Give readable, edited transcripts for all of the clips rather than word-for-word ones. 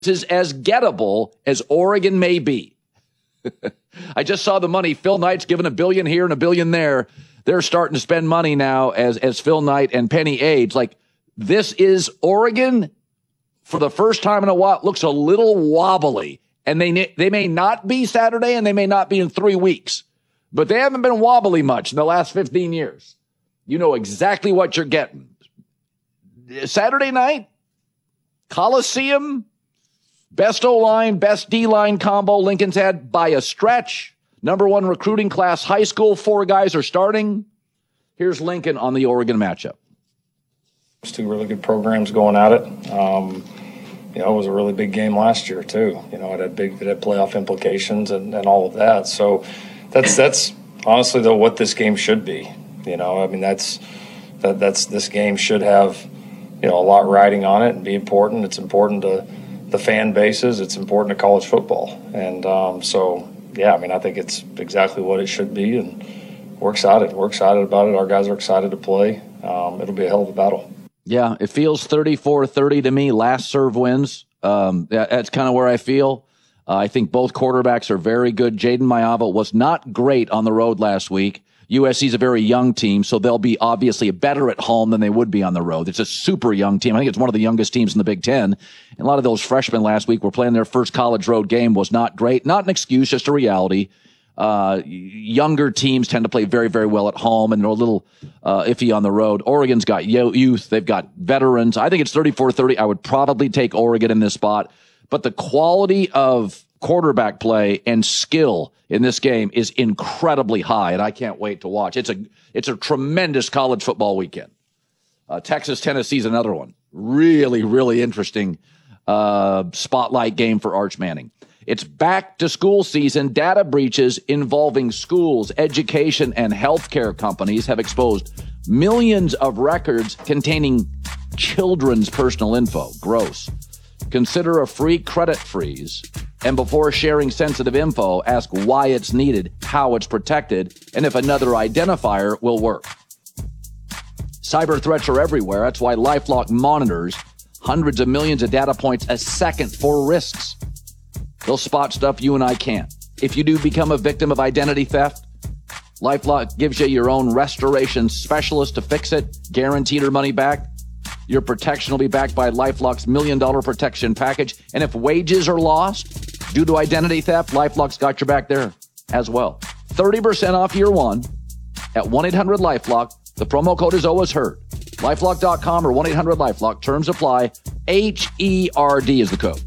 is as gettable as Oregon may be. I just saw the money. Phil Knight's given $1 billion here and $1 billion there. They're starting to spend money now as Phil Knight and Penny aides. Like, this is Oregon for the first time in a while. Looks a little wobbly, and they may not be Saturday, and they may not be in 3 weeks, but they haven't been wobbly much in the last 15 years. You know exactly what you're getting. Saturday night, Coliseum, best O-line, best D-line combo Lincoln's had by a stretch. Number 1 recruiting class, high school, 4 guys are starting. Here's Lincoln on the Oregon matchup. It's 2 really good programs going at it. It was a really big game last year too. It had playoff implications and all of that. So that's honestly though what this game should be. That's this game should have a lot riding on it and be important. It's important to the fan bases. It's important to college football, and I think it's exactly what it should be, and we're excited. We're excited about it. Our guys are excited to play. It'll be a hell of a battle. Yeah, it feels 34-30 to me. Last serve wins. That's kind of where I feel. I think both quarterbacks are very good. Jaden Mayava was not great on the road last week. USC's a very young team, so they'll be obviously better at home than they would be on the road. It's a super young team. I think it's one of the youngest teams in the Big Ten. And a lot of those freshmen last week were playing their first college road game. Was not great. Not an excuse, just a reality. Younger teams tend to play very, very well at home, and they're a little iffy on the road. Oregon's got youth. They've got veterans. I think it's 34-30. I would probably take Oregon in this spot. But the quality of quarterback play and skill in this game is incredibly high, and I can't wait to watch. It's a tremendous college football weekend. Texas-Tennessee's another one. Really, really interesting spotlight game for Arch Manning. It's back to school season. Data breaches involving schools, education, and healthcare companies have exposed millions of records containing children's personal info. Gross. Consider a free credit freeze, and before sharing sensitive info, ask why it's needed, how it's protected, and if another identifier will work. Cyber threats are everywhere. That's why LifeLock monitors hundreds of millions of data points a second for risks. They'll spot stuff you and I can't. If you do become a victim of identity theft, LifeLock gives you your own restoration specialist to fix it, guaranteed your money back. Your protection will be backed by LifeLock's $1 million protection package. And if wages are lost due to identity theft, LifeLock's got your back there as well. 30% off year one at 1-800-LifeLock. The promo code is always heard. LifeLock.com or 1-800-LifeLock. Terms apply. HERD is the code.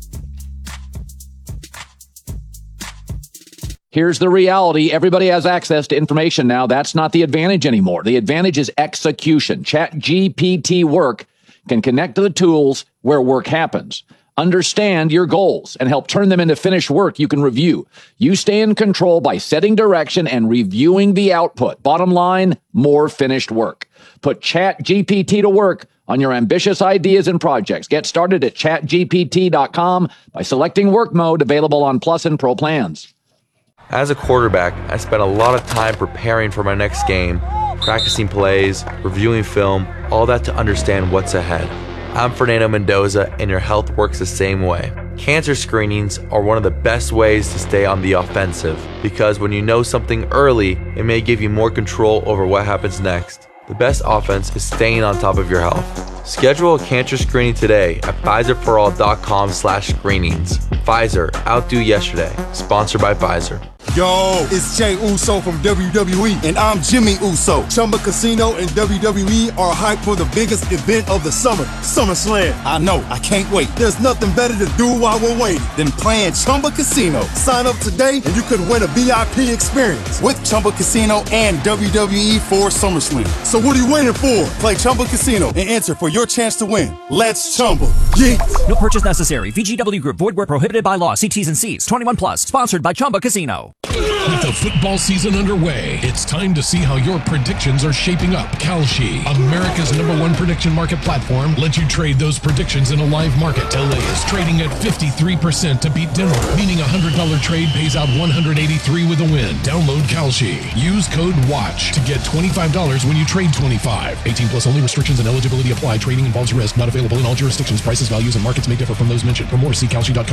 Here's the reality. Everybody has access to information now. That's not the advantage anymore. The advantage is execution. ChatGPT Work can connect to the tools where work happens. Understand your goals and help turn them into finished work you can review. You stay in control by setting direction and reviewing the output. Bottom line, more finished work. Put ChatGPT to work on your ambitious ideas and projects. Get started at chatgpt.com by selecting work mode, available on Plus and Pro plans. As a quarterback, I spent a lot of time preparing for my next game, practicing plays, reviewing film, all that to understand what's ahead. I'm Fernando Mendoza, and your health works the same way. Cancer screenings are one of the best ways to stay on the offensive, because when you know something early, it may give you more control over what happens next. The best offense is staying on top of your health. Schedule a cancer screening today at PfizerForAll.com/screenings. Pfizer, outdo yesterday. Sponsored by Pfizer. Yo, it's Jey Uso from WWE, and I'm Jimmy Uso. Chumba Casino and WWE are hyped for the biggest event of the summer, SummerSlam. I know, I can't wait. There's nothing better to do while we're waiting than playing Chumba Casino. Sign up today and you could win a VIP experience with Chumba Casino and WWE for SummerSlam. So what are you waiting for? Play Chumba Casino and enter for your chance to win. Let's Chumba. Yeah. No purchase necessary. VGW Group. Void where prohibited by law. See T's and C's. 21 plus. Sponsored by Chumba Casino. With the football season underway, it's time to see how your predictions are shaping up. Kalshi, America's #1 prediction market platform, lets you trade those predictions in a live market. LA is trading at 53% to beat Denver, meaning a $100 trade pays out $183 with a win. Download Kalshi. Use code WATCH to get $25 when you trade 25. 18 plus only. Restrictions and eligibility apply. Trading involves risk. Not available in all jurisdictions. Prices, values, and markets may differ from those mentioned. For more, see Kalshi.com.